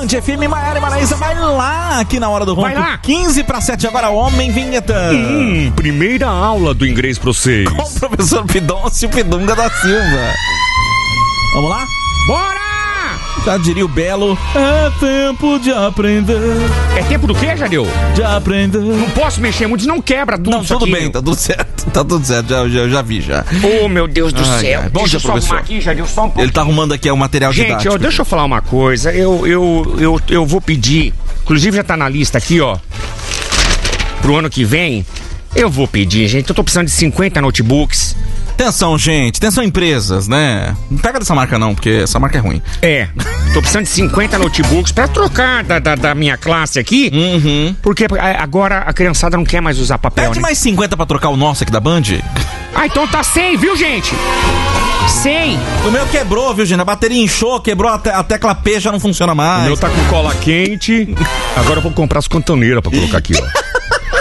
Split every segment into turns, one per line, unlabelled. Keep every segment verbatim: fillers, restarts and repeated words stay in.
Band F M, Maiara e Maraísa, vai lá aqui na Hora do Ronco.
Vai lá.
quinze para sete agora, Homem Vinheta.
Hum, primeira aula do inglês pra vocês.
Com o professor Pidoncio Pidunga da Silva. Vamos lá?
Bora!
Já diria o Belo. É tempo de aprender.
É tempo do quê, Jadeu?
De aprender.
Não posso mexer muito, não quebra tudo.
Não,
isso
tudo
aqui.
bem, tá tudo certo. Tá tudo certo, já, já, já vi já.
Oh, meu Deus do
Ai,
céu.
ai. Bom
Deixa
dia,
eu só
professor.
arrumar aqui, Jadeu, só um pouco.
Ele tá arrumando aqui o material
Gente,
didático.
ó, deixa eu falar uma coisa. Eu, eu, eu, eu vou pedir, inclusive já tá na lista aqui, ó, pro ano que vem. Eu vou pedir, gente. Eu tô precisando de cinquenta notebooks.
Atenção, gente. Atenção, empresas, né? Não pega dessa marca não, porque essa marca é ruim.
É, tô precisando de cinquenta notebooks pra trocar da, da, da minha classe aqui.
Uhum.
Porque agora a criançada não quer mais usar papel,
Pede
né?
mais cinquenta pra trocar o nosso aqui da Band.
Ah, então tá cem, viu, gente? cem.
O meu quebrou, viu, gente? A bateria inchou, quebrou, a, te a tecla P já não funciona mais.
O meu tá com cola quente. Agora eu vou comprar as cantoneiras pra colocar aqui, ó.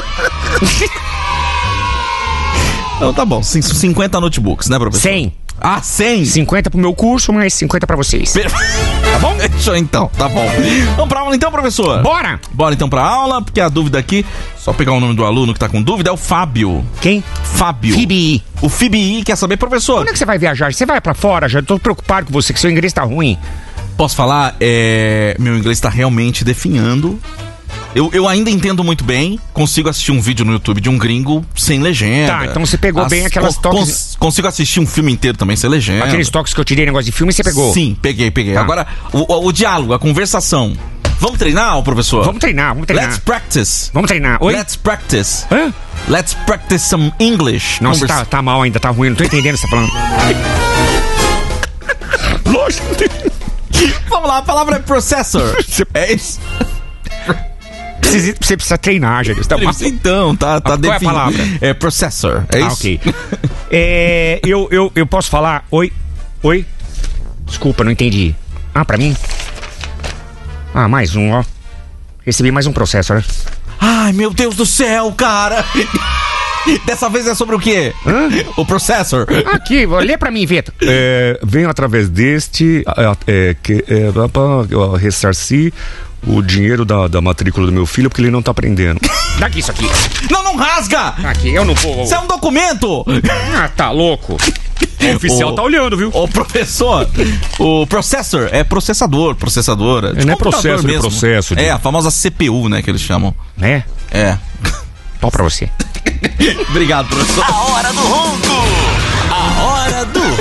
Então tá bom, cinquenta notebooks, né, professor?
cem.
Ah, cem?
cinquenta pro meu curso, mais cinquenta pra vocês.
Per-
Tá bom?
Fechou então, tá bom. Vamos pra aula então, professor?
Bora!
Bora então pra aula, porque a dúvida aqui, só pegar o nome do aluno que tá com dúvida, é o Fábio.
Quem?
Fábio.
F I B I.
O F I B I quer saber, professor?
Quando é que você vai viajar? Você vai pra fora? Já tô preocupado com você, que seu inglês tá ruim.
Posso falar? É... Meu inglês tá realmente definhando. Eu, eu ainda entendo muito bem, consigo assistir um vídeo no YouTube de um gringo sem legenda.
Tá, então você pegou bem aquelas toques-
cons- Consigo assistir um filme inteiro também sem legenda.
Aqueles toques que eu tirei, negócio de filme, você pegou?
Sim, peguei, peguei.
Tá.
Agora, o, o, o diálogo, a conversação. Vamos treinar, ô, professor?
Vamos treinar, vamos treinar.
Let's practice.
Vamos treinar. Oi?
Let's practice.
Hã?
Let's practice some English.
Nossa,
Conversa-
tá, tá mal ainda, tá ruim, não tô entendendo o que você tá falando. Lógico.
Vamos lá, a palavra é processor. É isso.
Precisa, você precisa treinar, gente. Tá mal.
Então, tá, tá
Qual é a
definido.
palavra?
É processor, é
Ah,
isso?
ok. É, eu, eu, eu posso falar? Oi? Oi? Desculpa, não entendi. Ah, pra mim? Ah, mais um, ó. Recebi mais um processo, né?
Ai, meu Deus do céu, cara. Dessa vez é sobre o quê?
Hã?
O processor.
Aqui, lê pra mim, Vitor.
É, venho através deste é, é, que, é, para ressarcir o dinheiro da, da matrícula do meu filho, porque ele não tá aprendendo.
Daqui isso aqui.
Não, não rasga!
Aqui, eu não vou.
Isso é um documento!
Ah, tá louco.
O oficial
Ô,
tá olhando, viu?
Ô, professor, o processor é processador, processadora. de
É, não é
computador
processo, é
mesmo.
processo de-
É, a famosa C P U, né, que eles chamam.
Né?
É.
Pau pra você.
Obrigado, professor.
A Hora do Ronco. A Hora do